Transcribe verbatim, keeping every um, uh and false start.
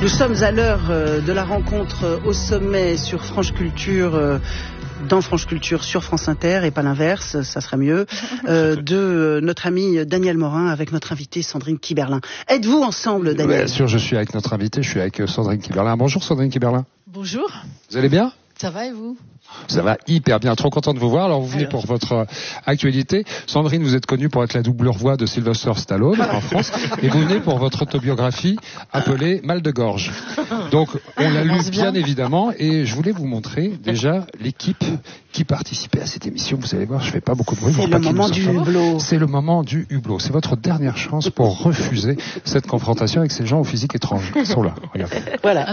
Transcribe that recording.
Nous sommes à l'heure de la rencontre au sommet sur France Culture, dans France Culture sur France Inter, et pas l'inverse, ça serait mieux, euh, de notre ami Daniel Morin avec notre invitée Sandrine Kiberlin. Êtes-vous ensemble, Daniel ? Bien sûr, je suis avec notre invitée, je suis avec Sandrine Kiberlin. Bonjour Sandrine Kiberlin. Bonjour. Vous allez bien ? Ça va et vous ? Ça va hyper bien, trop content de vous voir. Alors vous venez Alors. pour votre euh, actualité. Sandrine, vous êtes connue pour être la doublure voix de Sylvester Stallone en France, et vous venez pour votre autobiographie appelée Mal de gorge. Donc on l'a lu bien évidemment, et je voulais vous montrer déjà l'équipe qui participait à cette émission. Vous allez voir, je fais pas beaucoup de bruit. C'est le moment du hublot. C'est le moment du hublot. C'est votre dernière chance pour refuser cette confrontation avec ces gens au physique étrange. Ils sont là, regardez. Voilà.